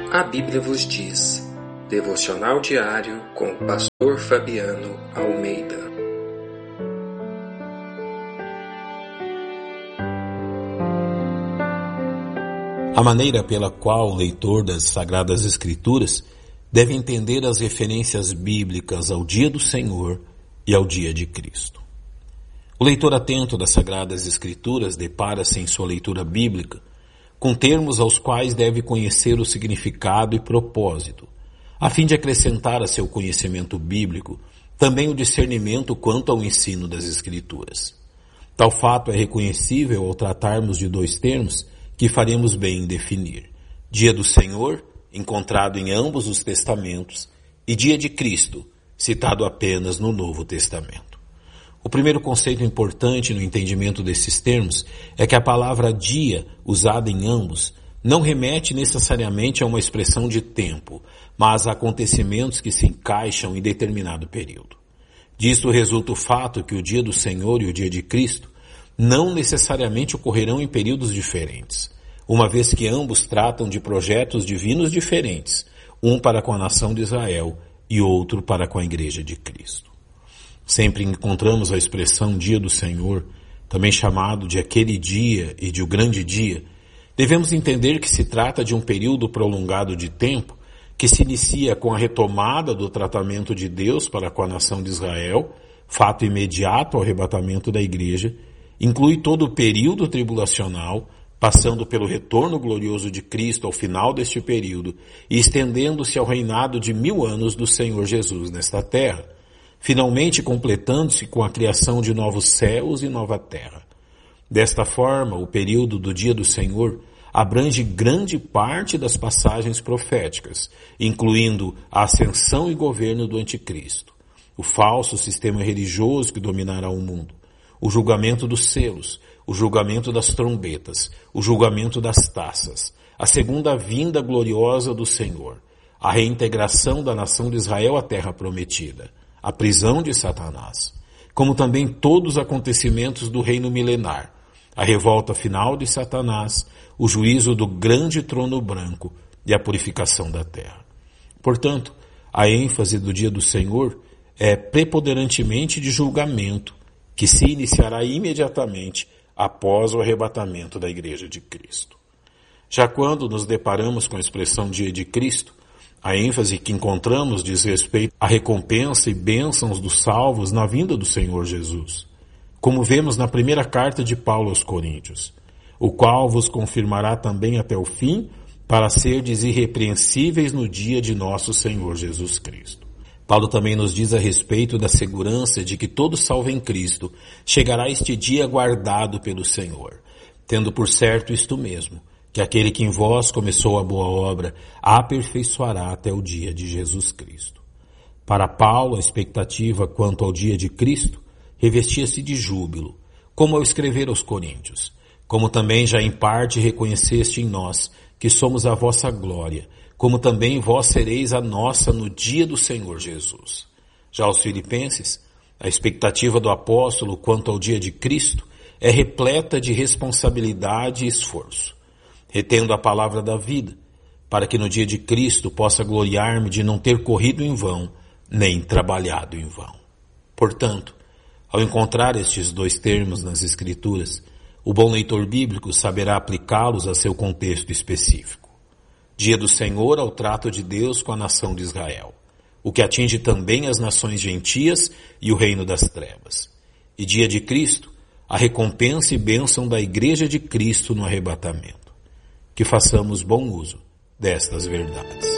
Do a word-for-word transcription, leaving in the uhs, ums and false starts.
A Bíblia vos diz. Devocional diário com o pastor Fabiano Almeida. A maneira pela qual o leitor das Sagradas Escrituras deve entender as referências bíblicas ao dia do Senhor e ao dia de Cristo. O leitor atento das Sagradas Escrituras depara-se em sua leitura bíblica com termos aos quais deve conhecer o significado e propósito, a fim de acrescentar a seu conhecimento bíblico também o discernimento quanto ao ensino das Escrituras. Tal fato é reconhecível ao tratarmos de dois termos que faremos bem em definir: dia do Senhor, encontrado em ambos os testamentos, e dia de Cristo, citado apenas no Novo Testamento. O primeiro conceito importante no entendimento desses termos é que a palavra dia, usada em ambos, não remete necessariamente a uma expressão de tempo, mas a acontecimentos que se encaixam em determinado período. Disto resulta o fato que o dia do Senhor e o dia de Cristo não necessariamente ocorrerão em períodos diferentes, uma vez que ambos tratam de projetos divinos diferentes, um para com a nação de Israel e outro para com a Igreja de Cristo. Sempre encontramos a expressão dia do Senhor, também chamado de aquele dia e de o grande dia. Devemos entender que se trata de um período prolongado de tempo que se inicia com a retomada do tratamento de Deus para com a nação de Israel, fato imediato ao arrebatamento da Igreja, inclui todo o período tribulacional, passando pelo retorno glorioso de Cristo ao final deste período e estendendo-se ao reinado de mil anos do Senhor Jesus nesta terra, finalmente completando-se com a criação de novos céus e nova terra. Desta forma, o período do dia do Senhor abrange grande parte das passagens proféticas, incluindo a ascensão e governo do Anticristo, o falso sistema religioso que dominará o mundo, o julgamento dos selos, o julgamento das trombetas, o julgamento das taças, a segunda vinda gloriosa do Senhor, a reintegração da nação de Israel à terra prometida, a prisão de Satanás, como também todos os acontecimentos do reino milenar, a revolta final de Satanás, o juízo do grande trono branco e a purificação da terra. Portanto, a ênfase do dia do Senhor é preponderantemente de julgamento, que se iniciará imediatamente após o arrebatamento da Igreja de Cristo. Já quando nos deparamos com a expressão dia de Cristo, a ênfase que encontramos diz respeito à recompensa e bênçãos dos salvos na vinda do Senhor Jesus, como vemos na primeira carta de Paulo aos Coríntios, o qual vos confirmará também até o fim, para serdes irrepreensíveis no dia de nosso Senhor Jesus Cristo. Paulo também nos diz a respeito da segurança de que todo salvo em Cristo chegará este dia guardado pelo Senhor, tendo por certo isto mesmo, que aquele que em vós começou a boa obra a aperfeiçoará até o dia de Jesus Cristo. Para Paulo, a expectativa quanto ao dia de Cristo revestia-se de júbilo, como ao escrever aos Coríntios, como também já em parte reconheceste em nós que somos a vossa glória, como também vós sereis a nossa no dia do Senhor Jesus. Já aos Filipenses, a expectativa do apóstolo quanto ao dia de Cristo é repleta de responsabilidade e esforço, retendo a palavra da vida, para que no dia de Cristo possa gloriar-me de não ter corrido em vão, nem trabalhado em vão. Portanto, ao encontrar estes dois termos nas Escrituras, o bom leitor bíblico saberá aplicá-los a seu contexto específico. Dia do Senhor ao trato de Deus com a nação de Israel, o que atinge também as nações gentias e o reino das trevas. E dia de Cristo, a recompensa e bênção da Igreja de Cristo no arrebatamento. Que façamos bom uso destas verdades.